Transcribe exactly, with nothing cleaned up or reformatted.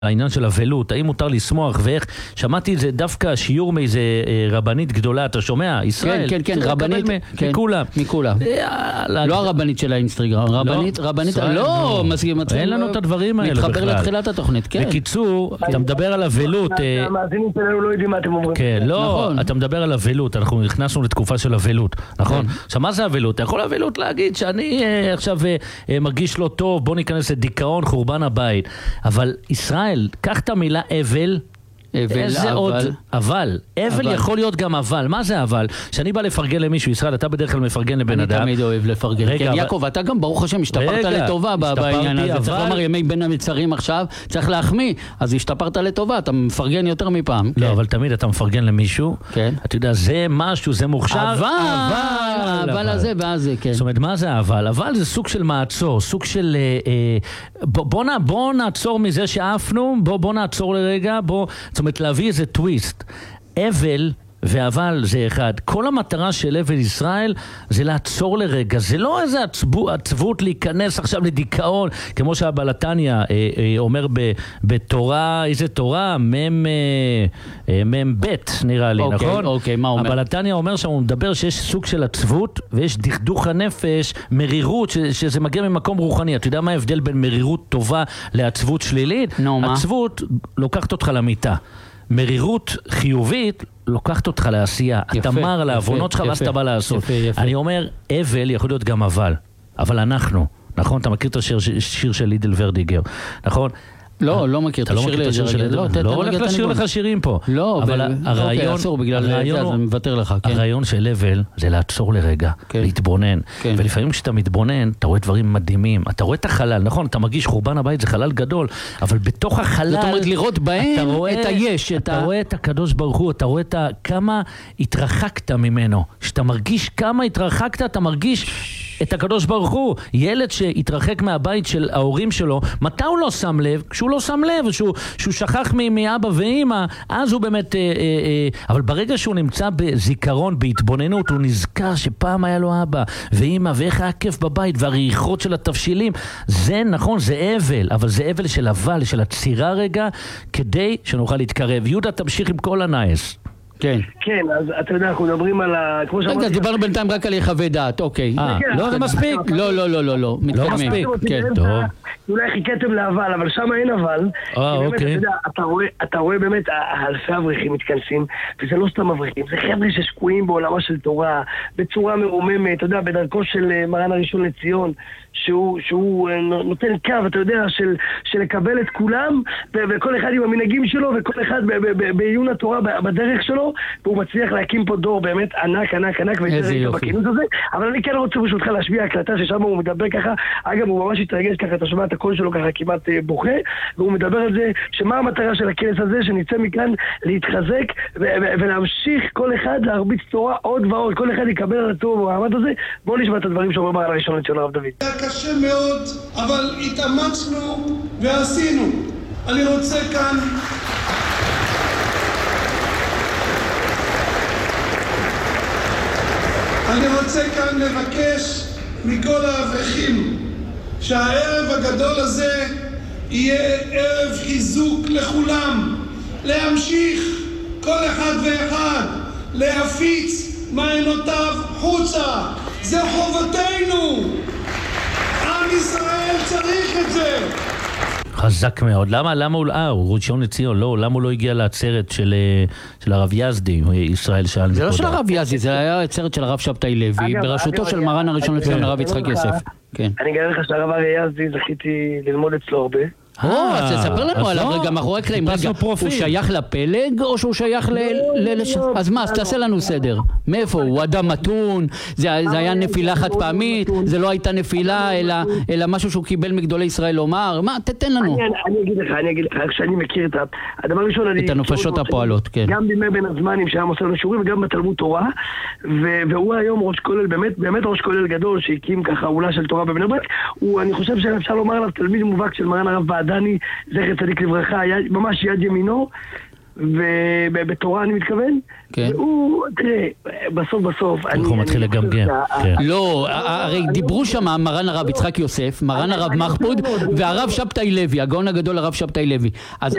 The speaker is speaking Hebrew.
העניין של הבלות, האם מותר לשמוח ואיך, שמעתי את זה דווקא שיעור מאיזה רבנית גדולה, אתה שומע? ישראל? כן, כן, כן, רבנית, מכולה. מכולה. לא הרבנית של האינסטגרם, רבנית, רבנית, לא, אין לנו את הדברים האלה בכלל. מתחבר לתחילת התוכנית, כן. בקיצור, אתה מדבר על הבלות. המאזינים שלנו לא יודעים מה אתם אומרים. כן, לא, אתה מדבר על הבלות, אנחנו נכנסנו לתקופה של הבלות, נכון? עכשיו, מה זה הבלות? אתה יכול הבלות להגיד שאני עכשיו מרגיש לא טוב, בוא ניכנס לדיכאון, חורבן הבית. אבל ישראל, קח את המילה אבל, איזה עוד אבל, אבל יכול להיות גם אבל. מה זה אבל? שאני בא לפרגן למישהו, ישראל, אתה בדרך כלל מפרגן לבן אדם. אני תמיד אוהב לפרגן. כן, יעקב, אתה גם ברוך השם השתפרת לטובה בעניין הזה. צריך לומר ימי בין המצרים עכשיו, צריך להחמיא, אז השתפרת לטובה, אתה מפרגן יותר מפעם. לא, אבל תמיד אתה מפרגן למישהו, אתה יודע, זה משהו, זה מוכשר. אבל, אבל הזה ואז, כן. זאת אומרת, מה זה אבל? אבל זה סוג של מעצור, סוג של בוא נעצור מזה שעפנו, בוא נעצור לרגע, בוא זאת אומרת, להביא איזה טוויסט. אבל ואבל זה אחד. כל המטרה של אבל ישראל זה לעצור לרגע. זה לא איזה עצבו, עצבות להיכנס עכשיו לדיכאון, כמו שהבלתניה אה, אה, אומר ב, בתורה, איזה תורה? מם, אה, מם בית נראה לי, אוקיי, נכון? אוקיי, מה אומר? הבלתניה אומר שם, הוא מדבר שיש סוג של עצבות ויש דכדוך הנפש, מרירות, ש, שזה מגיע ממקום רוחני. אתה יודע מה ההבדל בין מרירות טובה לעצבות שלילית? נו, מה? עצבות לוקחת אותך למיטה. מרירות חיובית לוקחת אותך לעשייה. אתה מר על העוונות שלך ואז אתה בא לעשות. אני אומר, אבל יכול להיות גם אבל. אבל אנחנו, נכון? אתה מכיר את השיר של לידל ורדיגר, נכון? לא, לא מכיר את השיר של לידל. לא הולך לשיר לך שירים פה. לא, אבל הרעיון, אסור בגלל זה, אז אני מוותר לך. הרעיון של אבל זה לעצור לרגע, להתבונן. ולפעמים כשאתה מתבונן, אתה רואה דברים מדהימים. אתה רואה את החלל, נכון? אתה מרגיש חורבן הבית, זה חלל גדול, אבל בתוך החלל... זאת אומרת, לראות בהם את היש. אתה רואה את הקדוש ברוך הוא, אתה רואה כמה התרחקת ממנו. כשאתה מרגיש כמה התרחקת, אתה מרגיש... את הקדוש ברוך הוא. ילד שהתרחק מהבית של ההורים שלו, מתי הוא לא שם לב? כשהוא לא שם לב, שהוא, שהוא שכח מאבא ואמא, אז הוא באמת... אה, אה, אה, אבל ברגע שהוא נמצא בזיכרון, בהתבוננות, הוא נזכר שפעם היה לו אבא ואמא, ואיך היה כיף בבית, והריחות של התבשילים. זה נכון, זה אבל, אבל זה אבל של אבל, של הצירה רגע, כדי שנוכל להתקרב. יהודה, תמשיך עם כל הנייס. כן. כן, אז אתה יודע, אנחנו מדברים על ה... רגע, דיברנו בינתיים רק על יחווה דעת, אוקיי. לא, זה מספיק. לא, לא, לא, לא, לא. לא מספיק. כן, טוב. אולי חיכיתם לאבל, אבל שם אין אבל. אה, אוקיי. אתה רואה באמת, אלפי אברכים מתכנסים, וזה לא סתם אברכים, זה חבר'ה ששקועים בעולמה של תורה, בצורה מרוממת, אתה יודע, בדרכו של מרן הראשון לציון, שהוא, שהוא נותן קו, אתה יודע, של, של לקבל את כולם, וכל אחד עם המנהגים שלו, וכל אחד בעיון התורה בדרך שלו, והוא מצליח להקים פה דור באמת ענק, ענק, ענק, איזה יופי. בכינוס הזה. אבל אני כן רוצה בשבילך להשמיע הקלטה ששם הוא מדבר ככה, אגב, הוא ממש התרגש ככה, אתה שומע את הקול שלו ככה כמעט בוכה, והוא מדבר על זה, שמה המטרה של הכנס הזה, שנצא מכאן להתחזק, ולהמשיך כל אחד להרביץ תורה עוד ועוד, כל אחד יקבל על הטוב במעמד הזה. בואו נשמע את הדברים שאומר מרן הראשון לציון הרב דוד. קשה מאוד, אבל התאמצנו ועשינו. אני רוצה כאן אני רוצה כאן לבקש מכל האברכים שהערב הגדול הזה יהיה ערב חיזוק לכולם, להמשיך כל אחד ואחד להפיץ מעיינותיו חוצה. זה חובתנו. עם ישראל צריך את זה. חזק מאוד. למה, למה הוא, אה, הוא ראשון לציון, לא, למה הוא לא הגיע לעצרת של, של הרב יזדי, ישראל שאל? זה לא של הרב יזדי, זה היה עצרת של הרב שבתאי לוי, בראשותו של מרן הראשון לציון, הרב יצחק יוסף. אני אגלה לך שהרב יזדי, זכיתי ללמוד אצלו הרבה. או, אז תספר לנו עליו רגע, מאחורי הקלעים, רגע, הוא שייך לפלג או שהוא שייך ל... אז מה, אז תעשה לנו סדר. מאיפה? הוא אדם מתון, זה היה נפילה חד פעמית, זה לא הייתה נפילה, אלא משהו שהוא קיבל מגדולי ישראל לומר, מה, תתן לנו. אני אגיד לך, אני אגיד לך, כשאני מכיר את הדבר ראשון, את הנפשות הפועלות, כן. גם בימי בין הזמנים שהיה מוסר לנו שיעורים, וגם בתלמוד תורה, והוא היום ראש כולל, באמת ראש כולל גדול, שהקים ככה אולה של תורה בבני ברק, אני חושב שאפשר לומר עליו תלמיד מובהק של מרן הרב בעדני, זכר צדיק לברכה, ממש יד ימינו, ובתורה אני מתכוון, והוא, תראה, בסוף בסוף... הוא מתחיל לגמגם. לא, הרי דיברו שם מרן הרב יצחק יוסף, מרן הרב מחמוד, והרב שבתאי לוי, הגאון הגדול הרב שבתאי לוי. אז